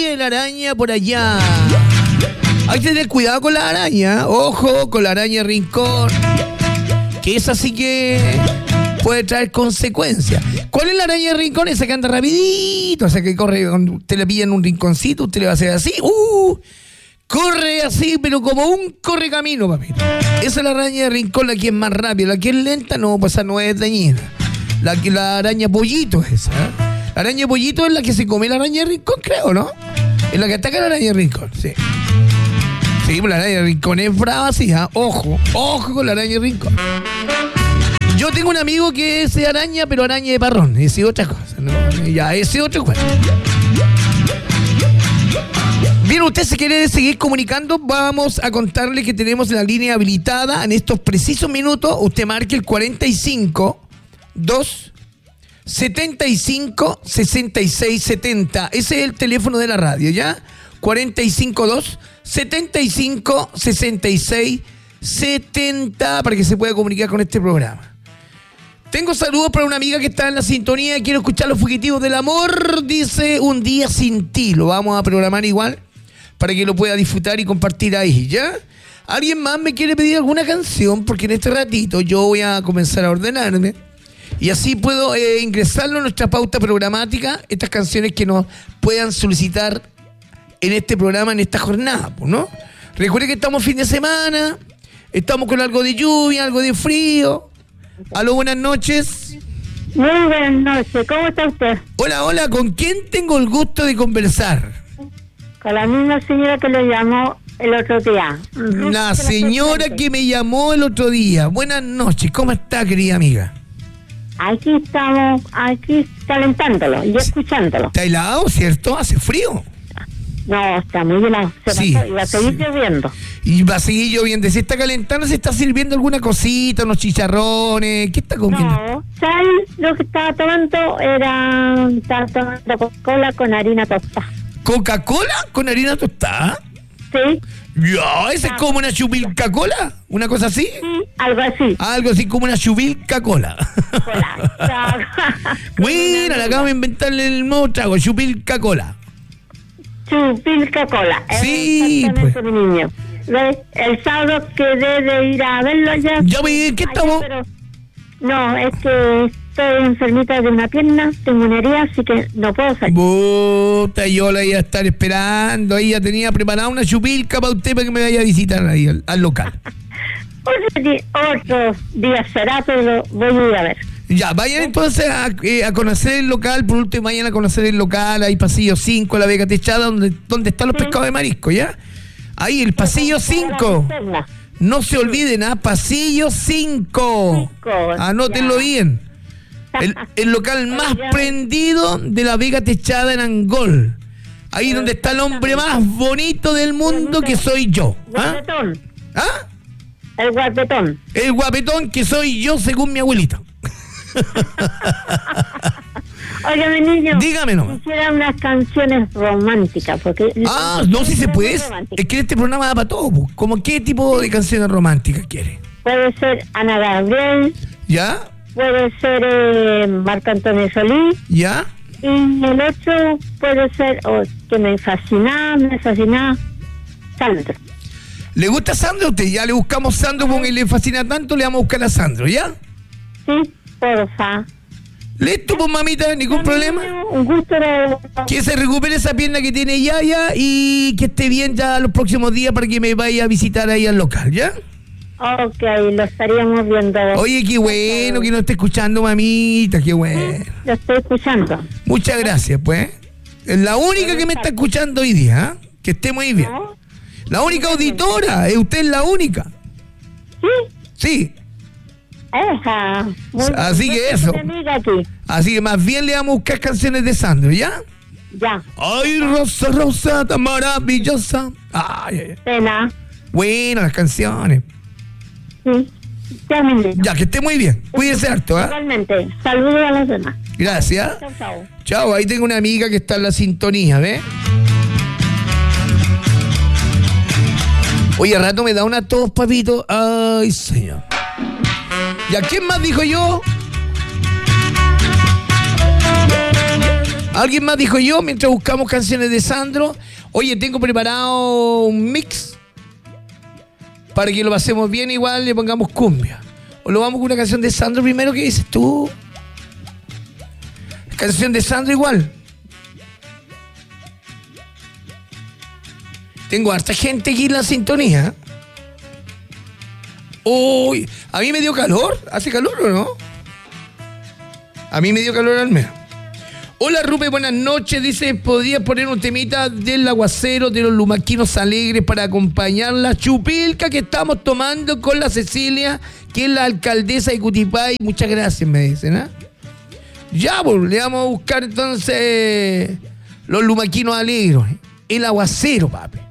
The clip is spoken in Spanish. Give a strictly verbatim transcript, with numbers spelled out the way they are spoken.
vive la araña por allá. Hay que tener cuidado con la araña. Ojo con la araña rincón, que esa sí que puede traer consecuencias. ¿Cuál es la araña de rincón? Esa que anda rapidito, o sea que corre, usted le pilla en un rinconcito, usted le va a hacer así, uh, corre así, pero como un correcamino, papito. Esa es la araña de rincón, la que es más rápida. La que es lenta, no, pues esa no es dañina. La que la araña pollito es esa, ¿eh? La araña pollito es la que se come la araña de rincón, creo, ¿no? Es la que ataca la araña de rincón, sí. Sí, pues la araña de rincón es brava, sí, ¿eh? Ojo, ojo con la araña de rincón. Yo tengo un amigo que es araña, pero araña de parrón. Ese es otra cosa, ¿no? Ya, ese es otro cuento. Bien, usted se quiere seguir comunicando, vamos a contarle que tenemos la línea habilitada en estos precisos minutos. Usted marque el cuarenta y cinco, dos, setenta y cinco, sesenta y seis, setenta. Ese es el teléfono de la radio, ¿ya? cuarenta y cinco, dos, setenta y cinco, sesenta y seis, setenta, para que se pueda comunicar con este programa. Tengo saludos para una amiga que está en la sintonía y quiero escuchar Los Fugitivos del Amor. Dice Un Día Sin Ti. Lo vamos a programar igual para que lo pueda disfrutar y compartir ahí, ¿ya? ¿Alguien más me quiere pedir alguna canción? Porque en este ratito yo voy a comenzar a ordenarme y así puedo eh, ingresarlo en nuestra pauta programática, estas canciones que nos puedan solicitar en este programa, en esta jornada, ¿no? Recuerde que estamos fin de semana, estamos con algo de lluvia, algo de frío. Aló, buenas noches. Muy buenas noches, ¿cómo está usted? Hola, hola, ¿con quién tengo el gusto de conversar? Con la misma señora que le llamó el otro día. La señora que me llamó el otro día. Buenas noches, ¿cómo está, querida amiga? Aquí estamos, aquí calentándolo y escuchándolo. Está helado, ¿cierto? ¿Hace frío? No, está muy helado. Se sí, pasó y va a seguir sí. lloviendo. Y va a seguir lloviendo. ¿Se está calentando? ¿Se está sirviendo alguna cosita? ¿Unos chicharrones? ¿Qué está comiendo? No, ¿sabes? Lo que estaba tomando era... Estaba tomando Coca-Cola con harina tostada. ¿Coca-Cola con harina tostada? Sí. Ya, ¿esa es como una chupilca cola? ¿Una cosa así? Sí, algo así. Algo así como una chupilca cola. Bueno, le acabo de inventarle el nuevo trago, chupilca cola. Chupilca cola. Sí, exactamente, pues. Mi niño. ¿Ves? El sábado quedé de ir a verlo allá. Ya ve, ¿qué estamos? Pero... No, es que estoy enfermita de una pierna, tengo una herida, así que no puedo salir. Puta, yo la iba a estar esperando. Ahí ya tenía preparada una chupilca para usted para que me vaya a visitar ahí al, al local. Otro día, otro día será, pero voy a ir a ver. Ya, vayan entonces a, eh, a conocer el local, por último vayan a conocer el local, ahí pasillo cinco, la Vega Techada, donde, donde están los sí. pescados de marisco, ¿ya? Ahí, el pasillo cinco. No se olviden, ¿ah? Pasillo cinco. Anótenlo ya. bien. El, el local más prendido de la Vega Techada en Angol. Ahí donde está el hombre más bonito del mundo, que soy yo. ¿Ah? ¿Ah? El guapetón. El guapetón que soy yo, según mi abuelita. Oiga, mi niño, dígame nomás. Quisiera unas canciones románticas porque ah, no, si se puede. Es que este programa da para todo. ¿Cómo qué tipo de canciones románticas quiere? Puede ser Ana Gabriel. ¿Ya? Puede ser eh, Marco Antonio Solís. ¿Ya? Y el otro puede ser oh, que me fascina, me fascina Sandro. ¿Le gusta Sandro a usted? Ya le buscamos Sandro porque le fascina tanto, le vamos a buscar a Sandro, ¿ya? Sí, porfa. Listo, pues mamita, ningún problema. Un gusto de... Que se recupere esa pierna que tiene Yaya y que esté bien ya los próximos días para que me vaya a visitar ahí al local, ¿ya? Ok, lo estaríamos viendo. Oye, qué bueno que nos esté escuchando, mamita, qué bueno. Sí, lo estoy escuchando. Muchas gracias, pues. Es la única que me está escuchando hoy día, ¿eh? Que esté muy bien. ¿No? La única auditora, es usted la única. Sí. Sí. Esa. Así que eso. Así que más bien le vamos a buscar canciones de Sandro, ¿ya? Ya. Ay, rosa, rosa, tan maravillosa. Ay, ay, ay. Pena. Bueno, las canciones. Sí. Ya, ya, que esté muy bien. Cuídese harto, ¿eh? Igualmente. Saludos a los demás. Gracias. Chao, chao. Chao, ahí tengo una amiga que está en la sintonía, ¿ves? Oye, al rato me da una tos, papito. Ay, señor. ¿Y a quién más dijo yo? Alguien más dijo yo, mientras buscamos canciones de Sandro. Oye, tengo preparado un mix para que lo pasemos bien, igual le pongamos cumbia. O lo vamos con una canción de Sandro primero, ¿qué dices tú? Canción de Sandro igual. Tengo harta gente aquí en la sintonía. Uy, a mí me dio calor. ¿Hace calor o no? A mí me dio calor al menos. Hola Rupe, buenas noches. Dice, ¿podrías poner un temita del aguacero de los lumaquinos alegres para acompañar la chupilca que estamos tomando con la Cecilia, que es la alcaldesa de Cutipay? Muchas gracias, me dicen, ¿eh? Ya, pues, le vamos a buscar entonces los lumaquinos alegres. El aguacero, papi.